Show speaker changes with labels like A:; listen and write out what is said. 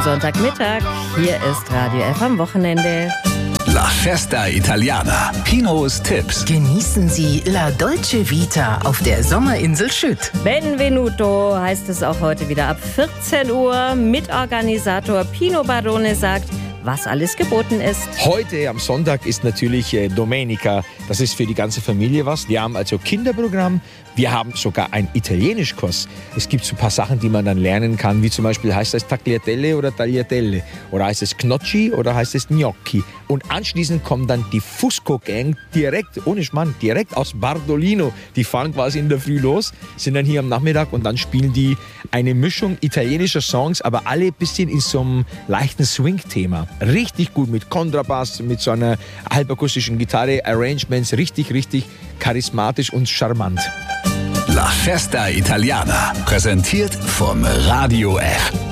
A: Sonntagmittag. Hier ist Radio F am Wochenende.
B: La Festa Italiana. Pinos Tipps.
C: Genießen Sie La Dolce Vita auf der Sommerinsel Schütt.
A: Benvenuto heißt es auch heute wieder ab 14 Uhr. Mitorganisator Pino Barone sagt, was alles geboten ist.
D: Heute am Sonntag ist natürlich Domenica. Das ist für die ganze Familie was. Wir haben also Kinderprogramm. Wir haben sogar einen Italienischkurs. Es gibt so ein paar Sachen, die man dann lernen kann, wie zum Beispiel heißt es Tagliatelle oder Tagliatelle oder heißt es Gnocchi oder heißt es Gnocchi. Und anschließend kommt dann die Fusco Gang direkt, ohne Schmarrn, direkt aus Bardolino. Die fahren quasi in der Früh los, sind dann hier am Nachmittag und dann spielen die eine Mischung italienischer Songs, aber alle ein bisschen in so einem leichten Swing-Thema. Richtig gut mit Kontrabass, mit so einer halbakustischen Gitarre, Arrangements, richtig charismatisch und charmant.
B: La Festa Italiana. Präsentiert vom Radio F.